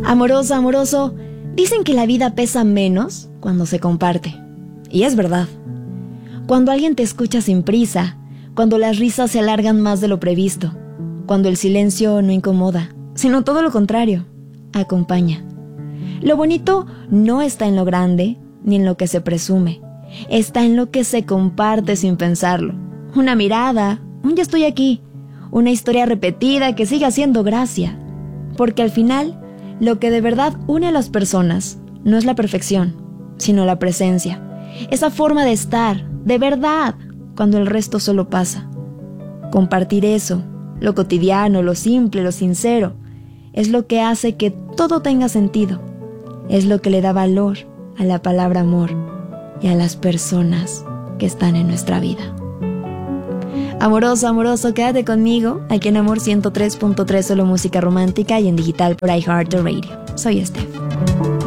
Amorosa, amoroso, dicen que la vida pesa menos cuando se comparte. Y es verdad. Cuando alguien te escucha sin prisa, cuando las risas se alargan más de lo previsto, cuando el silencio no incomoda, sino todo lo contrario, acompaña. Lo bonito no está en lo grande, ni en lo que se presume. Está en lo que se comparte sin pensarlo. Una mirada, un ya estoy aquí, una historia repetida que sigue haciendo gracia. Porque al final, lo que de verdad une a las personas no es la perfección, sino la presencia. Esa forma de estar, de verdad, cuando el resto solo pasa. Compartir eso, lo cotidiano, lo simple, lo sincero, es lo que hace que todo tenga sentido. Es lo que le da valor a la palabra amor y a las personas que están en nuestra vida. Amoroso, amoroso, quédate conmigo aquí en Amor 103.3, solo música romántica, y en digital por iHeartRadio. Soy Steph.